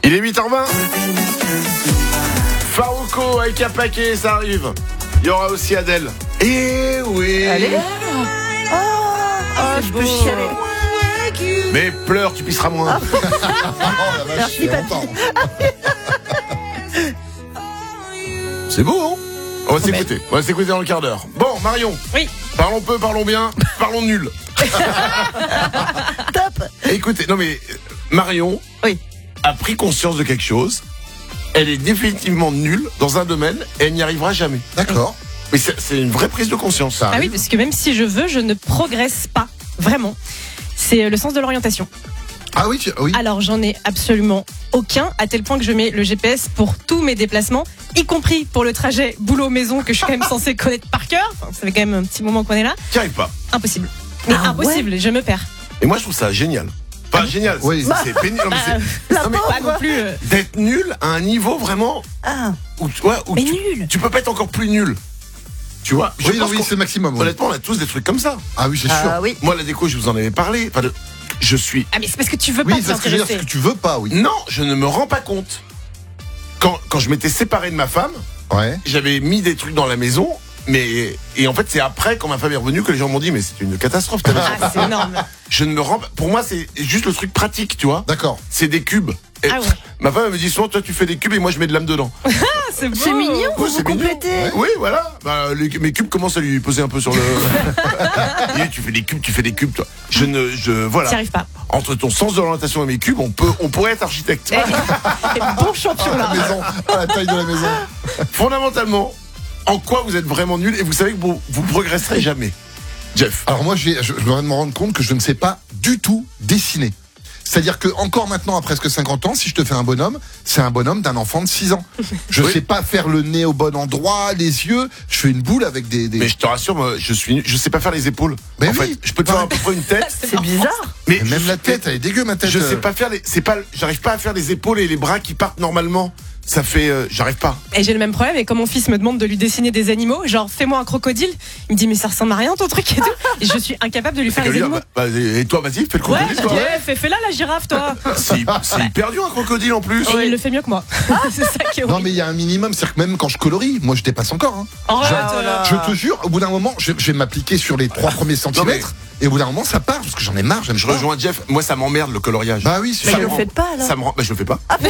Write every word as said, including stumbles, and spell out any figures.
Il est huit heures vingt. Farouko avec un paquet, ça arrive. Il y aura aussi Adèle. Eh oui. Allez. Oh, oh je peux chialer. Mais pleure, tu pisseras moins. Oh la vache, Merci, papy. C'est beau, hein? On va s'écouter. On va s'écouter dans le quart d'heure. Bon, Marion. Oui. Parlons peu, parlons bien, parlons nul. Top. Écoutez, non mais Marion Oui. a pris conscience de quelque chose. Elle est définitivement nulle dans un domaine et elle n'y arrivera jamais. D'accord. Mais c'est, c'est une vraie prise de conscience, ça. Ah oui, parce que même si je veux, je ne progresse pas. Vraiment. C'est le sens de l'orientation. Ah oui, tu... oui. Alors, j'en ai absolument aucun, à tel point que je mets le G P S pour tous mes déplacements, y compris pour le trajet boulot-maison que je suis quand même censée connaître par cœur. Enfin, ça fait quand même un petit moment qu'on est là. T'y arrives pas. Impossible. Mais Ah impossible, je me perds. Et moi, je trouve ça génial. Enfin, génial. Oui. C'est, c'est pénible. Non, mais c'est- La non, mais pauvre. Pas non plus. euh, d'être nul à un niveau vraiment Ah. où, tu vois, où Mais tu, nul. tu peux pas être encore plus nul. Tu vois. Je Oui, non, pense oui, qu'on- c'est le maximum. Oui. Honnêtement, on a tous des trucs comme ça. Ah oui, c'est sûr. Ah oui. Moi, la déco, je vous en avais parlé. Enfin, de- je suis. Ah, mais c'est parce que tu veux Oui, pas c'est ce que je veux dire, c'est t'intéresser. que tu veux pas, oui. Non, je ne me rends pas compte. Quand, quand je m'étais séparé de ma femme, Ouais. j'avais mis des trucs dans la maison, mais et en fait c'est après quand ma femme est revenue que les gens m'ont dit mais c'est une catastrophe. ta maison. Ah, c'est énorme. Je ne me rends pas. Pour moi c'est juste le truc pratique, tu vois. D'accord. C'est des cubes. Et Ah ouais. ma femme elle me dit souvent toi tu fais des cubes et moi je mets de l'âme dedans. Ah, c'est beau. C'est mignon, vous Ouais, vous c'est mignon. complétez. Oui voilà. Bah, les- mes cubes commencent à lui poser un peu sur le. Il dit, tu fais des cubes, tu fais des cubes toi. Je ne je voilà. T'y arrives pas. Entre ton sens de l'orientation et mes cubes, on peut on pourrait être architecte. Eh, bon champion À là. la maison, à la taille de la maison. Fondamentalement, en quoi vous êtes vraiment nul et vous savez que vous vous progresserez jamais. Jeff. Alors moi, je, vais- je, je dois me rendre compte que je ne sais pas du tout dessiner. C'est-à-dire que encore maintenant, à presque cinquante ans, si je te fais un bonhomme, c'est un bonhomme d'un enfant de six ans. Je Oui. sais pas faire le nez au bon endroit, les yeux. Je fais une boule avec des. des... Mais je te rassure, moi, je suis, nul. Je sais pas faire les épaules. Mais en oui. fait, je peux te faire à peu près une tête, C'est bizarre. mais Mais même je- la tête, elle est dégueu, ma tête. Je euh. sais pas faire les, c'est pas, j'arrive pas à faire les épaules et les bras qui partent normalement. Ça fait, euh, j'arrive pas. Et j'ai le même problème, et quand mon fils me demande de lui dessiner des animaux, genre fais-moi un crocodile, il me dit mais ça ressemble à rien ton truc et tout. Et je suis incapable de lui faire Que les lui, animaux. bah, bah, et toi, vas-y, fais le Ouais, crocodile, toi. ouais, fais, fais là la girafe toi. C'est, c'est hyper dur un crocodile en plus. Et il le fait mieux que moi. C'est ça qui est Non horrible. mais il y a un minimum, c'est-à-dire que même quand je colorie, moi je dépasse encore. Hein. Arrête, Je- euh, Je te jure, au bout d'un moment, je, je vais m'appliquer sur les trois premiers centimètres, et au bout d'un moment, ça part parce que j'en ai marre. J'aime Je pas. rejoins Jeff. Moi, ça m'emmerde le coloriage. Bah oui, c'est Mais Ça ne me le rend- faites pas alors. Ça me rend, bah je le fais pas.